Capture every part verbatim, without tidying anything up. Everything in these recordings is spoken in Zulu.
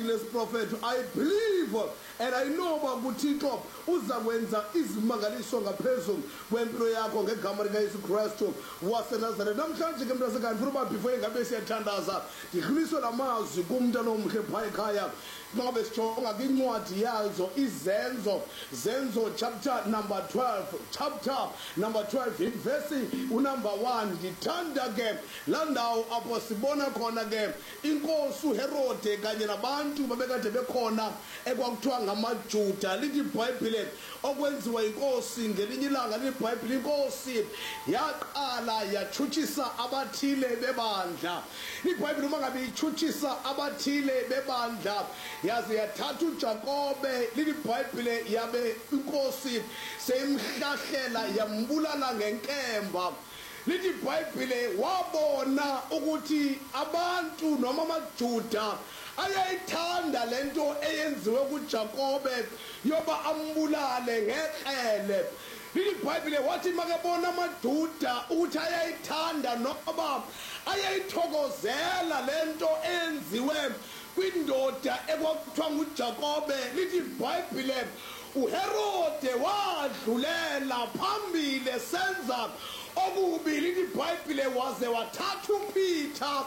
witness prophet, I believe and I know about uThixo uzakwenza izimangaliso ngaphezulu kwempilo yakho ngegama likaYesu Kristu waseNazaretha. Namhlanje ke mntasekhaya ufuna uba before engabe siyathandaza ndidluliswe lamazwi kumntana omhle phaya ekhaya. Ngabe sijonga kwincwadi yazo izenzo, Zenzo chapter number twelve, chapter number twelve in verse number one. Ndithanda ke laa ndawo apho sibona khona ke inkosi uHerode kanye nabantu babekade bekhona ekwakuthiwa ngamaJuda. Lithi iBhayibhile okwenziwa inkosi ngelinye ilanga libhayibhile inkosi yaqala yatshutshisa abathile bebandla. IBhayibhile uma ngabe itshutshisa abathile bebandla yaze yathatha uJakobe, lithi iBhayibhile yabe inkosi seyimhlahlela yambulala ngenkemba. Lithi iBhayibhile wabona ukuthi abantu noma amaJuda ayayithanda lento eyenziwe kuJakobe yoba ambulale ngeqele. Lithi iBhayibhile wathi makebona amaJuda ukuthi ayayithanda noma ayayithokozela lento eyenziwe kwindoda ekwakuthiwa nguJakobe, lithi iBhayibhile uHerode wadlulela phambili senza okubi. Lithi iBhayibhile waze wathatha uPeter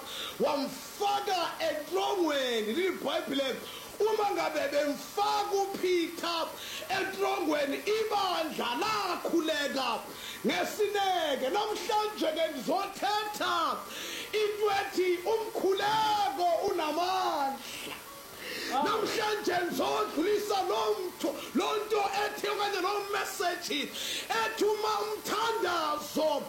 wamfaka etrongweni. Lithi iBhayibhile uma ngabe bemfaka uPeter etrongweni ibandla lakhuleka ngesineke. Namhlanje ke ndizothetha into ethi umkhuleko unamandla. Namhlanje ndizodlulisa loo nto ethi okanye loo message ethi uma umthandazo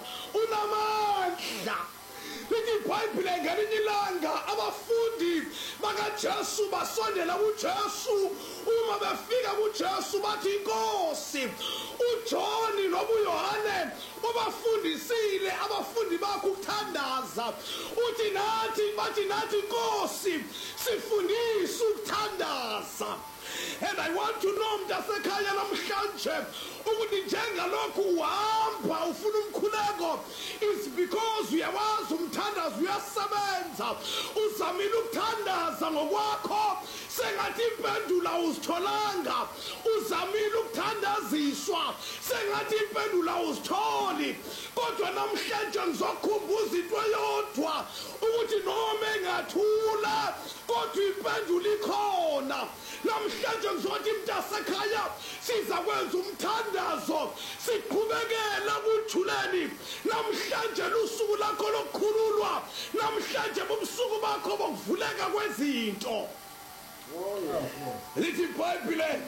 unamandla. Lithi iBhayibhile ngelinye ilanga abafundi bakaJesu basondela kuJesu. Uma befika kuJesu bathi inkosi uJohn noma uYohane ubafundisile abafundi bakho ukuthandaza. Uthi nathi bathi nathi inkosi sifundise ukuthandaza. And I want to know mntasekhaya namhlanje ukuthi njengalokhu uhamba ufuna umkhuleko is because uyawazi umthandazo uyasebenza. Uzamile ukuthandaza ngokwakho sengathi impendulo uzitholanga. Uzamile ukuthandaziswa sengathi impendulo uzitholi. Kodwa namhlanje ngizokhumbuza into eyodwa ukuthi noma engathula kodwa impendulo ikhona. Namhlanje ngizothi mntasekhaya sizakwenza umthandazo siqhubekela kuthuleni. Namhlanje lusuku lakho lokukhululwa. Namhlanje bubusuku bakho bokuvuleka kwezinto. Lithi iBhayibhile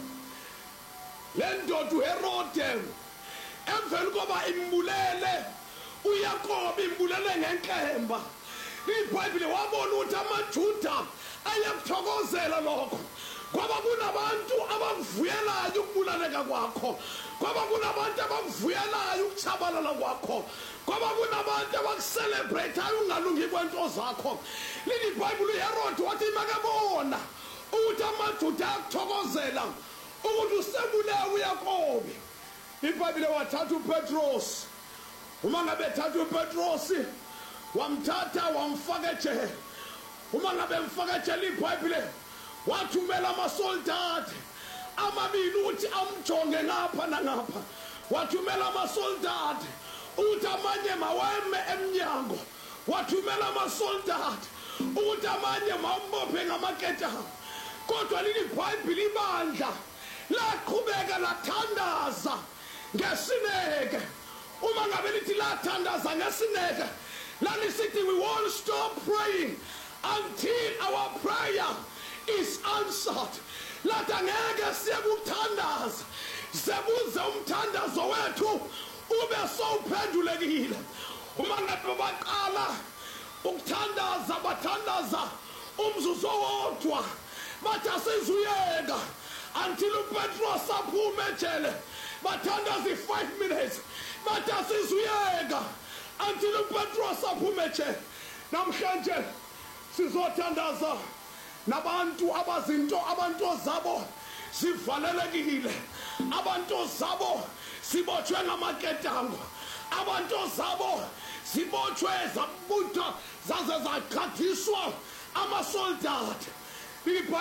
le ndoda uHerode emveni koba imbulele uYakobe imbulele ngenkemba. IBhayibhile wabona ukuthi amaJuda ayakuthokozela lokho. Kwaba kunabantu abakuvuyelayo ukubulaleka kwakho. Kwaba kunabantu abakuvuyelayo ukuchabalala kwakho. Kwaba kunabantu abakucelebrateayo ungalungi kwento zakho. Lithi iBhayibhile uHerode wathi makebona ukuthi amaJuda ayakuthokozela ukuthi usebulewe uYakobe. IBhayibhile wathatha uPetros. Uma ngabe ethatha uPetros wamthatha wamfaka ejele. Uma ngabe emfaka ejele iBhayibhile wathumela amasoldati amabili uthi amjonge ngapha nangapha. Wathumela amasoldati uthi amanye maweme emnyango. Wathumela amasoldati uthi amanye mambophe ngamaketanga. Kodwa lithi iBhayibhile ibandla laqhubeka lathandaza ngesineke. Uma ngabe lithi lathandaza ngesineke lalisithi we won't stop praying until our prayer is answered. Lathi angeke siyekuthandaza sebuze umthandazo wethu ube sowuphendulekile. Uma ngabe baqala ukuthandaza bathandaza umzuzu owodwa bathi asizuyeka until uPetros aphume ejele. Bathandaza i-five minutes bathi asizuyeka until uPetros aphume ejele. Namhlanje sizothandaza nabantu abazinto abantu zabo sivalelekile. Abantu zabo sibotshwe ngamaketango. Abantu zabo sibotshwe zabutha zaze zaqhathiswa amasoldati.